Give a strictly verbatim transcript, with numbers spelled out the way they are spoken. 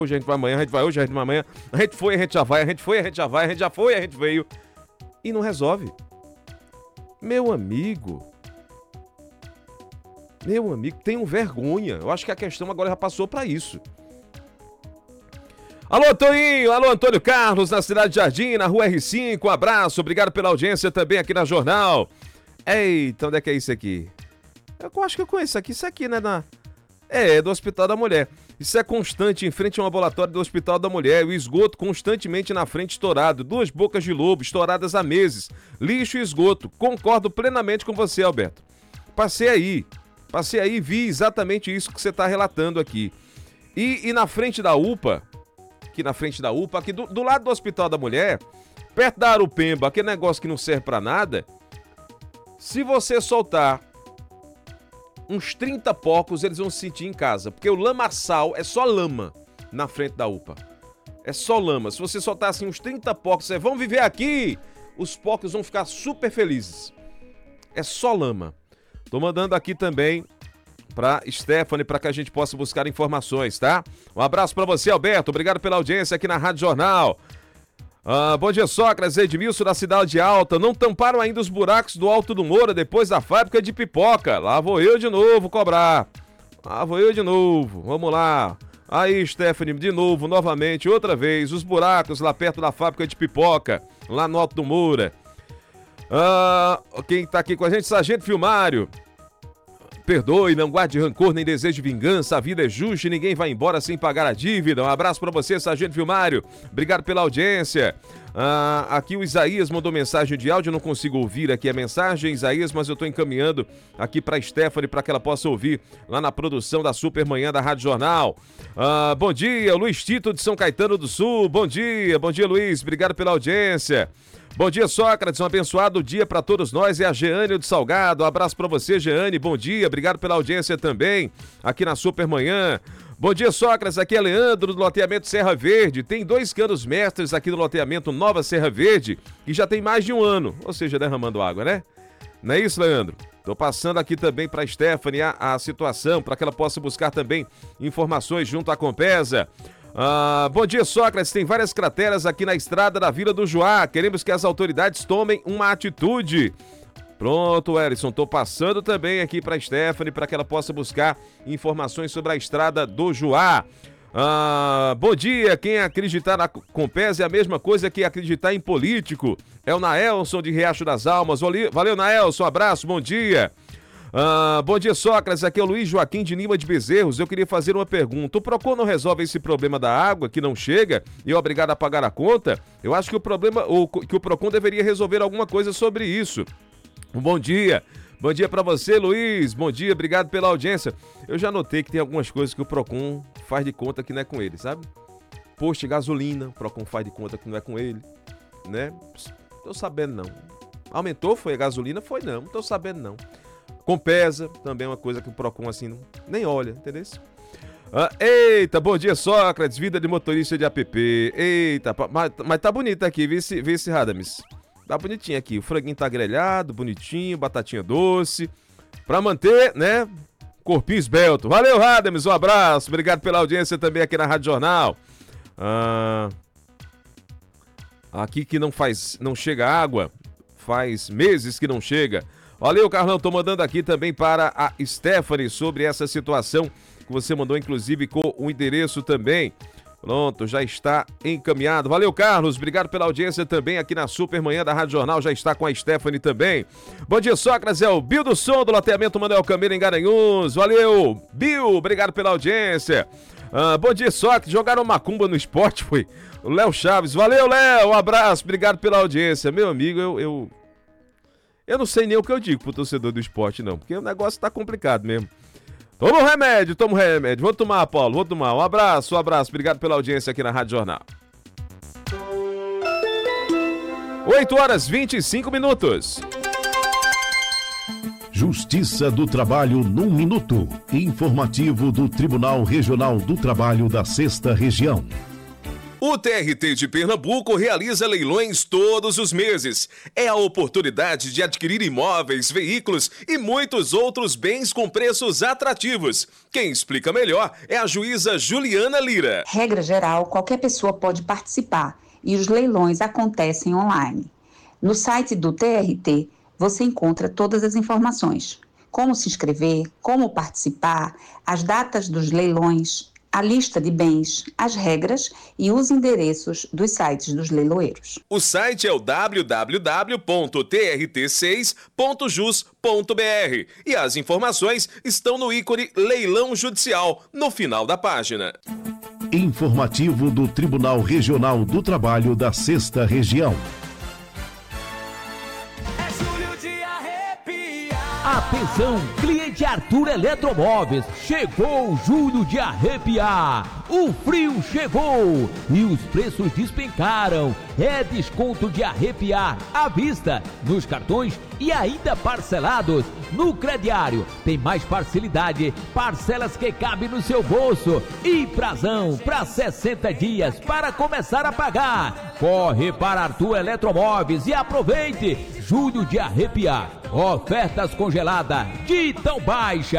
hoje, a gente vai amanhã, a gente vai hoje, a gente vai amanhã, a gente foi, a gente já vai, a gente foi, a gente já vai, a gente já foi, a gente veio. E não resolve. Meu amigo, meu amigo, tenham vergonha. Eu acho que a questão agora já passou para isso. Alô, Toninho, alô, Antônio Carlos, na cidade de Jardim, na rua R cinco, um abraço, obrigado pela audiência também aqui na Jornal. Eita, onde é que é isso aqui? Eu acho que eu conheço aqui, isso aqui, né, na... É, é do Hospital da Mulher. Isso é constante, em frente ao ambulatório do Hospital da Mulher. O esgoto constantemente na frente estourado. Duas bocas de lobo estouradas há meses. Lixo e esgoto. Concordo plenamente com você, Alberto. Passei aí. Passei aí e vi exatamente isso que você está relatando aqui. E, e na frente da U P A, aqui na frente da U P A, aqui do, do lado do Hospital da Mulher, perto da Arupemba, aquele negócio que não serve para nada, se você soltar uns trinta porcos, eles vão se sentir em casa. Porque o lamaçal é só lama na frente da U P A. É só lama. Se você soltar assim uns trinta porcos, vocês vão viver aqui, os porcos vão ficar super felizes. É só lama. Tô mandando aqui também pra Stephanie, para que a gente possa buscar informações, tá? Um abraço para você, Alberto. Obrigado pela audiência aqui na Rádio Jornal. Ah, bom dia, Sócrates, Edmilson da Cidade Alta. Não tamparam ainda os buracos do Alto do Moura depois da fábrica de pipoca. Lá vou eu de novo cobrar. Lá vou eu de novo. Vamos lá. Aí, Stephanie, de novo, novamente, outra vez, os buracos lá perto da fábrica de pipoca, lá no Alto do Moura. Ah, quem tá aqui com a gente, Sargento Filmário. Perdoe, não guarde rancor nem desejo de vingança, a vida é justa e ninguém vai embora sem pagar a dívida. Um abraço pra você, Sargento Filmário. Obrigado pela audiência. Ah, aqui o Isaías mandou mensagem de áudio, eu não consigo ouvir aqui a mensagem, Isaías, mas eu tô encaminhando aqui pra Stephanie para que ela possa ouvir lá na produção da Supermanhã da Rádio Jornal. Ah, bom dia, Luiz Tito de São Caetano do Sul. Bom dia, bom dia, Luiz. Obrigado pela audiência. Bom dia, Sócrates, um abençoado dia para todos nós, é a Jeane do Salgado, um abraço para você, Jeane, bom dia, obrigado pela audiência também, aqui na Supermanhã. Bom dia, Sócrates, aqui é Leandro do loteamento Serra Verde, tem dois canos mestres aqui no loteamento Nova Serra Verde, que já tem mais de um ano, ou seja, derramando água, né? Não é isso, Leandro? Tô passando aqui também para a Stephanie a, a situação, para que ela possa buscar também informações junto à Compesa. Ah, bom dia, Sócrates. Tem várias crateras aqui na estrada da Vila do Joá. Queremos que as autoridades tomem uma atitude. Pronto, Ellison. Tô passando também aqui para a Stephanie para que ela possa buscar informações sobre a estrada do Joá. Ah, bom dia. Quem acreditar na Compesa é a mesma coisa que acreditar em político. É o Naelson de Riacho das Almas. Valeu, Naelson. Um abraço. Bom dia. Ah, bom dia, Sócrates, aqui é o Luiz Joaquim de Lima de Bezerros. Eu queria fazer uma pergunta. O Procon não resolve esse problema da água que não chega e é obrigado a pagar a conta? Eu acho que o problema, ou que o Procon deveria resolver alguma coisa sobre isso. Um bom dia. Bom dia pra você, Luiz. Bom dia, obrigado pela audiência. Eu já notei que tem algumas coisas que o Procon faz de conta que não é com ele, sabe? Posto de gasolina, o Procon faz de conta que não é com ele, né? Tô sabendo não. Aumentou, foi a gasolina? Foi não, não tô sabendo não. Compesa, também é uma coisa que o Procon assim não, nem olha, entendeu? Ah, eita, bom dia, Sócrates, vida de motorista de app. Eita, mas, mas tá bonito aqui, vê se, vê se Radames. Tá bonitinho aqui, o franguinho tá grelhado, bonitinho, batatinha doce, pra manter, né, corpinho esbelto. Valeu, Radames, um abraço, obrigado pela audiência também aqui na Rádio Jornal. Ah, aqui que não faz, não chega água, faz meses que não chega. Valeu, Carlão, tô mandando aqui também para a Stephanie sobre essa situação que você mandou, inclusive, com o endereço também. Pronto, já está encaminhado. Valeu, Carlos, obrigado pela audiência também aqui na Supermanhã da Rádio Jornal, já está com a Stephanie também. Bom dia, Sócrates, é o Bill do Som do loteamento Manuel Camilo em Garanhuns. Valeu, Bill, obrigado pela audiência. Ah, bom dia, Sócrates, jogaram macumba no esporte, foi o Léo Chaves. Valeu, Léo, um abraço, obrigado pela audiência. Meu amigo, eu... eu... Eu não sei nem o que eu digo pro torcedor do esporte, não, porque o negócio tá complicado mesmo. Toma um remédio, toma um remédio. Vou tomar, Paulo, vou tomar. Um abraço, um abraço. Obrigado pela audiência aqui na Rádio Jornal. oito horas e vinte e cinco minutos. Justiça do Trabalho num minuto. Informativo do Tribunal Regional do Trabalho da Sexta Região. O T R T de Pernambuco realiza leilões todos os meses. É a oportunidade de adquirir imóveis, veículos e muitos outros bens com preços atrativos. Quem explica melhor é a juíza Juliana Lira. Regra geral, qualquer pessoa pode participar e os leilões acontecem online. No site do T R T você encontra todas as informações. Como se inscrever, como participar, as datas dos leilões, a lista de bens, as regras e os endereços dos sites dos leiloeiros. O site é o w w w ponto t r t seis ponto jus ponto b r e as informações estão no ícone Leilão Judicial, no final da página. Informativo do Tribunal Regional do Trabalho da Sexta Região. Atenção, cliente Arthur Eletromóveis, chegou o julho de arrepiar, o frio chegou e os preços despencaram, é desconto de arrepiar à vista, nos cartões e ainda parcelados, no crediário, tem mais facilidade, parcelas que cabem no seu bolso e prazão para sessenta dias para começar a pagar, corre para Arthur Eletromóveis e aproveite, julho de arrepiar. Ofertas congeladas de tão baixa.